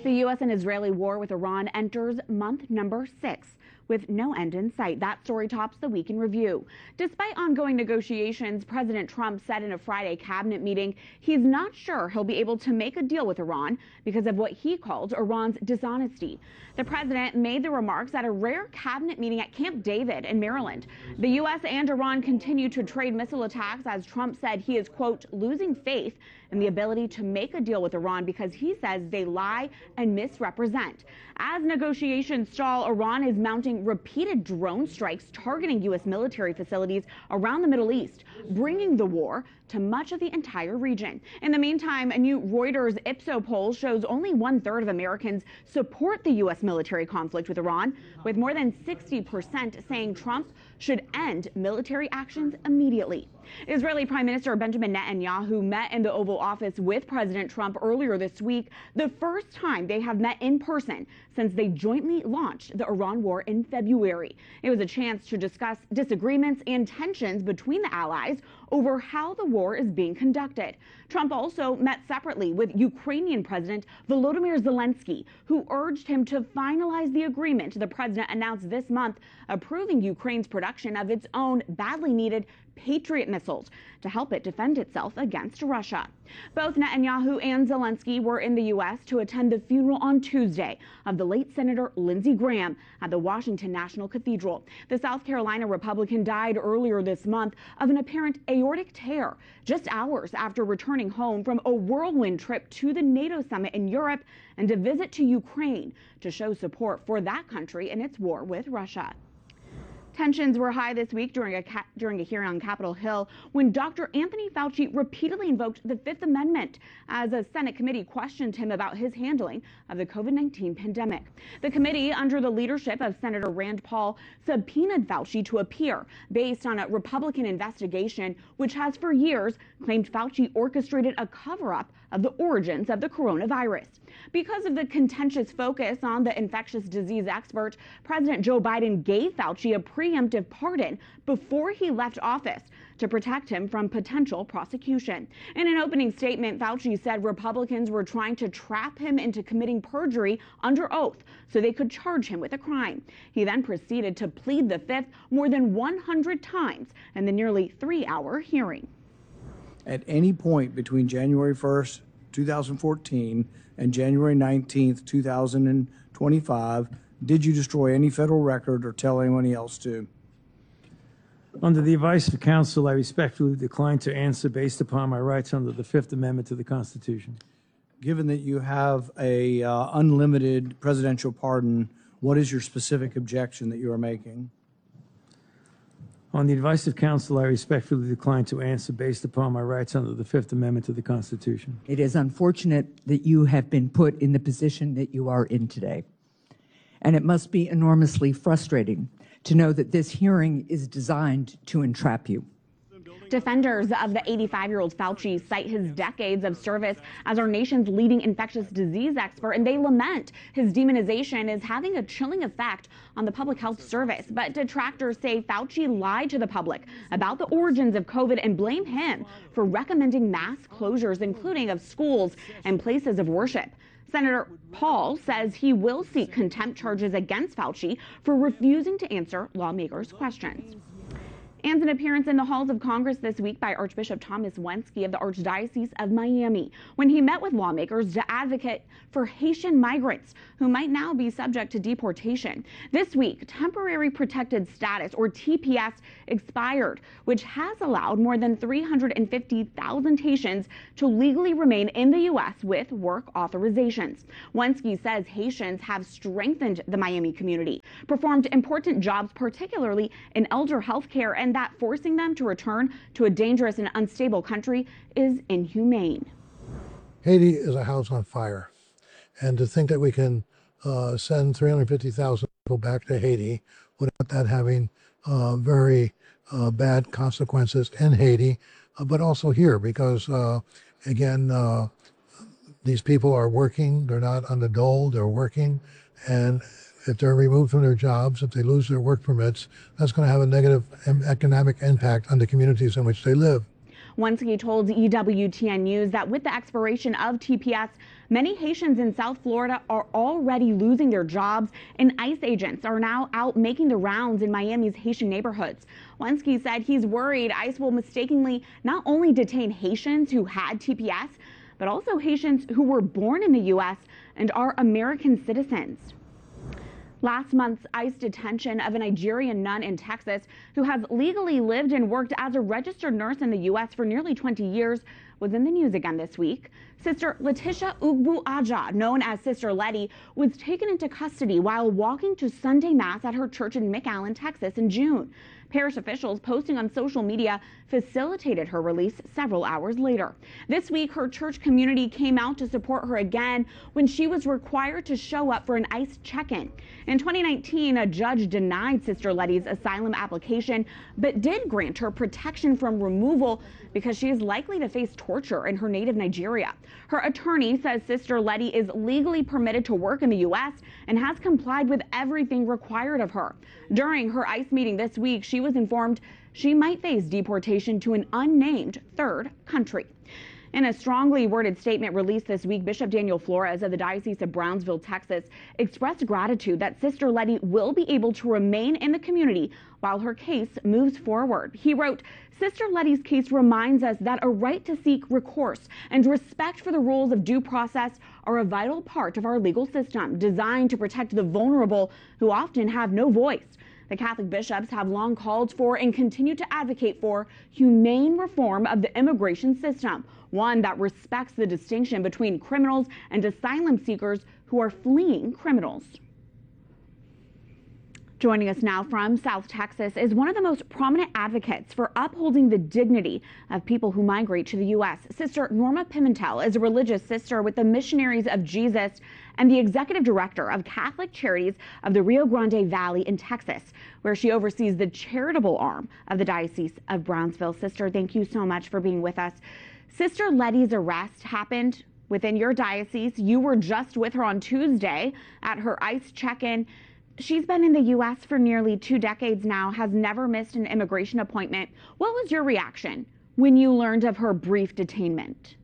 The U.S. and Israeli war with Iran enters month number 6. With no end in sight. That story tops the week in review. Despite ongoing negotiations, President Trump said in a Friday cabinet meeting he's not sure he'll be able to make a deal with Iran because of what he called Iran's dishonesty. The president made the remarks at a rare cabinet meeting at Camp David in Maryland. The U.S. and Iran continue to trade missile attacks as Trump said he is, quote, losing faith in the ability to make a deal with Iran because he says they lie and misrepresent. As negotiations stall, Iran is mounting repeated drone strikes targeting U.S. military facilities around the Middle East, bringing the war to much of the entire region. In the meantime, a new Reuters Ipsos poll shows only 1/3 of Americans support the U.S. military conflict with Iran, with more than 60% saying Trump should end military actions immediately. Israeli Prime Minister Benjamin Netanyahu met in the Oval Office with President Trump earlier this week, the first time they have met in person since they jointly launched the Iran war in February. It was a chance to discuss disagreements and tensions between the allies over how the war is being conducted. Trump also met separately with Ukrainian President Volodymyr Zelensky, who urged him to finalize the agreement the president announced this month, approving Ukraine's production of its own badly needed Patriot missiles to help it defend itself against Russia. Both Netanyahu and Zelensky were in the U.S. to attend the funeral on Tuesday of the late Senator Lindsey Graham at the Washington National Cathedral. The South Carolina Republican died earlier this month of an apparent aortic tear, just hours after returning home from a whirlwind trip to the NATO summit in Europe and a visit to Ukraine to show support for that country in its war with Russia. Tensions were high this week during a hearing on Capitol Hill when Dr. Anthony Fauci repeatedly invoked the Fifth Amendment as a Senate committee questioned him about his handling of the COVID-19 pandemic. The committee, under the leadership of Senator Rand Paul, subpoenaed Fauci to appear based on a Republican investigation which has for years claimed Fauci orchestrated a cover-up of the origins of the coronavirus. Because of the contentious focus on the infectious disease expert, President Joe Biden gave Fauci a preemptive pardon before he left office to protect him from potential prosecution. In an opening statement, Fauci said Republicans were trying to trap him into committing perjury under oath so they could charge him with a crime. He then proceeded to plead the Fifth more than 100 times in the nearly 3-hour hearing. At any point between January 1st, 2014 and January 19th, 2025, did you destroy any federal record or tell anyone else to? Under the advice of counsel, I respectfully decline to answer based upon my rights under the Fifth Amendment to the Constitution. Given that you have a unlimited presidential pardon, what is your specific objection that you are making? On the advice of counsel, I respectfully decline to answer based upon my rights under the Fifth Amendment to the Constitution. It is unfortunate that you have been put in the position that you are in today. And it must be enormously frustrating to know that this hearing is designed to entrap you. Defenders of the 85-year-old Fauci cite his decades of service as our nation's leading infectious disease expert, and they lament his demonization is having a chilling effect on the public health service. But detractors say Fauci lied to the public about the origins of COVID and blame him for recommending mass closures, including of schools and places of worship. Senator Paul says he will seek contempt charges against Fauci for refusing to answer lawmakers' questions. And an appearance in the halls of Congress this week by Archbishop Thomas Wenski of the Archdiocese of Miami when he met with lawmakers to advocate for Haitian migrants who might now be subject to deportation. This week, temporary protected status, or TPS, expired, which has allowed more than 350,000 Haitians to legally remain in the U.S. with work authorizations. Wenski says Haitians have strengthened the Miami community, performed important jobs, particularly in elder health care, and that forcing them to return to a dangerous and unstable country is inhumane. Haiti is a house on fire. And to think that we can send 350,000 people back to Haiti without that having very bad consequences in Haiti, but also here, because again, these people are working, they're not on the dole, they're working, and if they're removed from their jobs, if they lose their work permits, that's going to have a negative economic impact on the communities in which they live. Oneski told EWTN News that with the expiration of TPS, many Haitians in South Florida are already losing their jobs, and ICE agents are now out making the rounds in Miami's Haitian neighborhoods. Oneski said he's worried ICE will mistakenly not only detain Haitians who had TPS, but also Haitians who were born in the U.S. and are American citizens. Last month's ICE detention of a Nigerian nun in Texas who has legally lived and worked as a registered nurse in the U.S. for nearly 20 years was in the news again this week. Sister Letitia Ugbu Aja, known as Sister Letty, was taken into custody while walking to Sunday Mass at her church in McAllen, Texas in June. Parish officials posting on social media facilitated her release several hours later. This week, her church community came out to support her again when she was required to show up for an ICE check-in. In 2019, a judge denied Sister Letty's asylum application, but did grant her protection from removal because she is likely to face torture in her native Nigeria. Her attorney says Sister Letty is legally permitted to work in the U.S. and has complied with everything required of her. During her ICE meeting this week, she was informed she might face deportation to an unnamed third country. In a strongly worded statement released this week, Bishop Daniel Flores of the Diocese of Brownsville, Texas, expressed gratitude that Sister Letty will be able to remain in the community while her case moves forward. He wrote, "Sister Letty's case reminds us that a right to seek recourse and respect for the rules of due process are a vital part of our legal system, designed to protect the vulnerable who often have no voice." The Catholic bishops have long called for and continue to advocate for humane reform of the immigration system, one that respects the distinction between criminals and asylum seekers who are fleeing criminals. Joining us now from South Texas is one of the most prominent advocates for upholding the dignity of people who migrate to the U.S. Sister Norma Pimentel is a religious sister with the Missionaries of Jesus and the executive director of Catholic Charities of the Rio Grande Valley in Texas, where she oversees the charitable arm of the Diocese of Brownsville. Sister, thank you so much for being with us. Sister Letty's arrest happened within your diocese. You were just with her on Tuesday at her ICE check-in. She's been in the U.S. for nearly 2 decades now, has never missed an immigration appointment. What was your reaction when you learned of her brief detainment?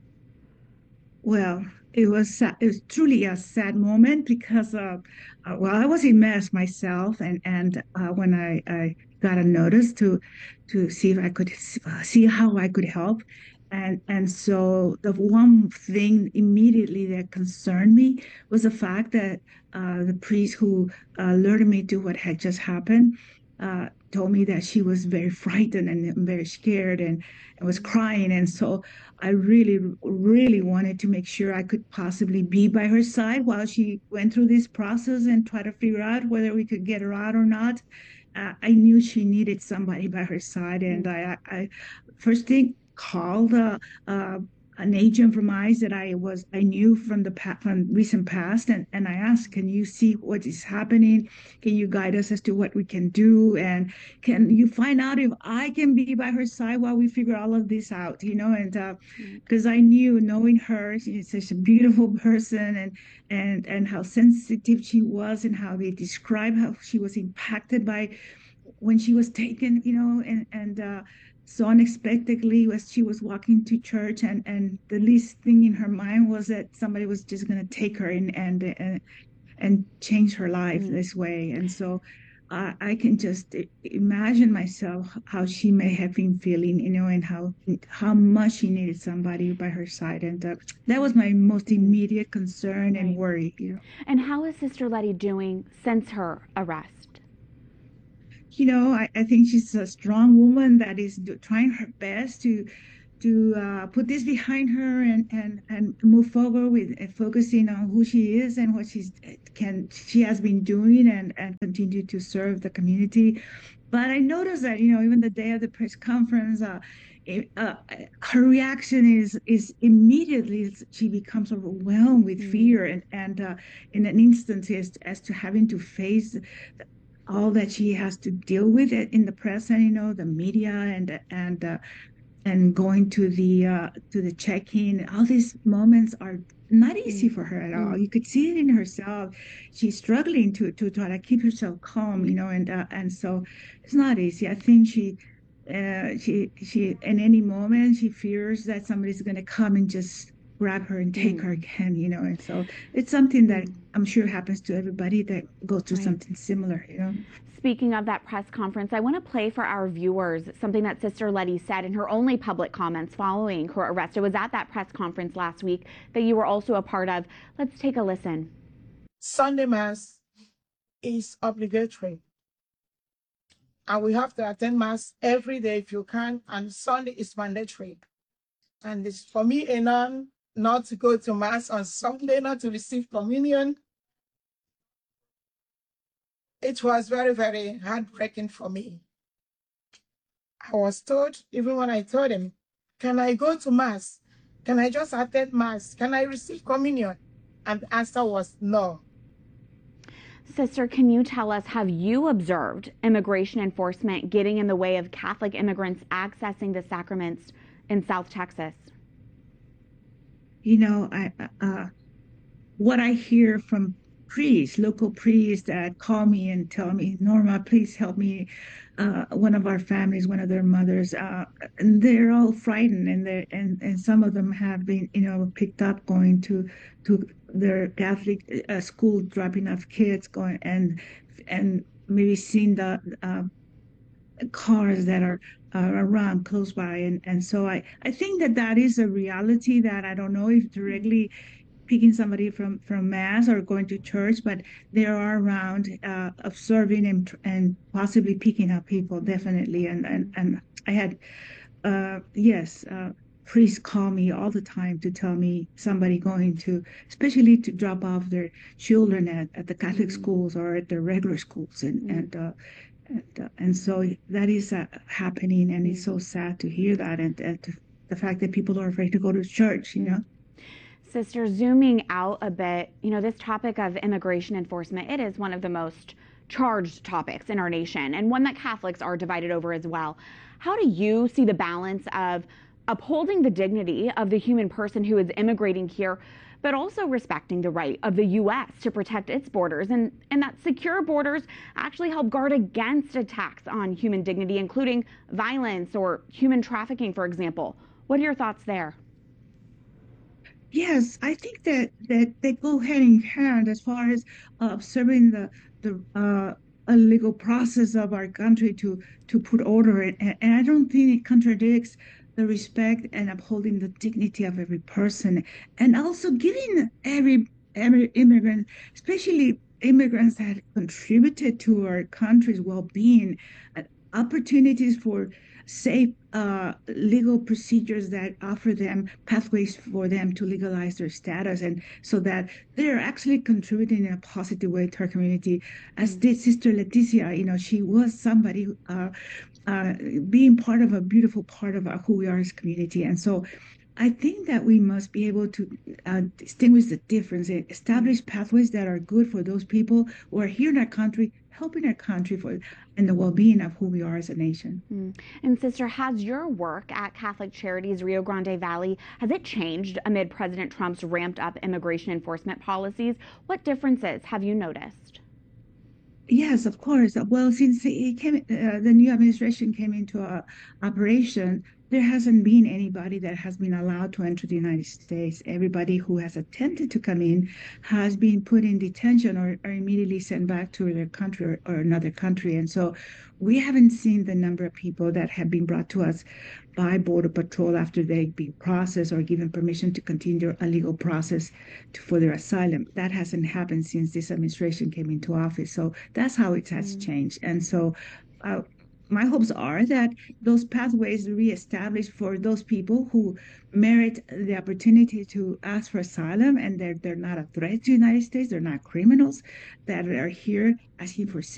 Well, it was truly a sad moment because, well, I was in Mass myself, and when I got a notice to see if I could see how I could help, and so the one thing immediately that concerned me was the fact that the priest who alerted me to what had just happened told me that she was very frightened and very scared and was crying. And so I really, really wanted to make sure I could possibly be by her side while she went through this process and try to figure out whether we could get her out or not. I knew she needed somebody by her side. And I first thing called an agent from ICE that I knew from recent past, and I asked, can you see what is happening? Can you guide us as to what we can do? And can you find out if I can be by her side while we figure all of this out? You know, and because I knew, knowing her, she's such a beautiful person, and how sensitive she was, and how they describe how she was impacted by when she was taken, you know, and so unexpectedly as she was walking to church, and the least thing in her mind was that somebody was just going to take her and change her life this way. And so I can just imagine myself how she may have been feeling, you know, and how much she needed somebody by her side. And that was my most immediate concern and worry. You know. And how is Sister Letty doing since her arrest? You know, I think she's a strong woman that is trying her best to put this behind her and move forward with focusing on who she is and what she has been doing and continue to serve the community. But I noticed that, you know, even the day of the press conference, her reaction is immediately she becomes overwhelmed with fear and in an instant as to having to face all that she has to deal with it in the press and, you know, the media and going to the check-in. All these moments are not easy for her at all. You could see it in herself. She's struggling to try to keep herself calm, you know, and so it's not easy. I think she she in any moment she fears that somebody's going to come and just grab her and take her again, and so it's something that I'm sure happens to everybody that goes through something similar. Speaking of that press conference, I want to play for our viewers something that Sister Letty said in her only public comments following her arrest. It was at that press conference last week that you were also a part of. Let's take a listen. Sunday Mass is obligatory. And we have to attend Mass every day if you can, and Sunday is mandatory. And it's for me a nun not to go to Mass on Sunday, not to receive communion. It was very, very heartbreaking for me. I was told, even when I told him, can I go to Mass? Can I just attend Mass? Can I receive communion? And the answer was no. Sister, can you tell us, have you observed immigration enforcement getting in the way of Catholic immigrants accessing the sacraments in South Texas? What I hear from priests, local priests that call me and tell me, Norma, please help me. One of our families, one of their mothers, and they're all frightened, and some of them have been, picked up going to their Catholic school, dropping off kids, going and maybe seeing the cars that are around close by, and so I think that is a reality that I don't know if directly picking somebody from Mass or going to church, but they are around observing and possibly picking up people, definitely. And I had priests call me all the time to tell me somebody going to, especially to drop off their children at the Catholic schools or at the regular schools, and so that is happening, and it's so sad to hear that, and the fact that people are afraid to go to church, Sister, zooming out a bit, this topic of immigration enforcement, it is one of the most charged topics in our nation, and one that Catholics are divided over as well. How do you see the balance of upholding the dignity of the human person who is immigrating here, but also respecting the right of the U.S. to protect its borders, and that secure borders actually help guard against attacks on human dignity, including violence or human trafficking, for example? What are your thoughts there? Yes, I think that they go hand in hand as far as observing the legal process of our country to put order in, and I don't think it contradicts the respect and upholding the dignity of every person, and also giving every immigrant, especially immigrants that contributed to our country's well-being, opportunities for safe legal procedures that offer them pathways for them to legalize their status, and so that they're actually contributing in a positive way to our community. As did Sister Leticia, she was somebody being part of a beautiful part of who we are as a community. And so I think that we must be able to distinguish the difference, establish pathways that are good for those people who are here in our country, helping our country and the well-being of who we are as a nation. And Sister, has your work at Catholic Charities Rio Grande Valley, has it changed amid President Trump's ramped up immigration enforcement policies? What differences have you noticed? Yes, of course. Well, since the new administration came into operation, there hasn't been anybody that has been allowed to enter the United States. Everybody who has attempted to come in has been put in detention or immediately sent back to their country or another country. And so we haven't seen the number of people that have been brought to us by Border Patrol after they've been processed or given permission to continue a legal process for their asylum. That hasn't happened since this administration came into office. So that's how it has changed. And so my hopes are that those pathways reestablished for those people who merit the opportunity to ask for asylum, and they're not a threat to the United States, they're not criminals, that are here asking for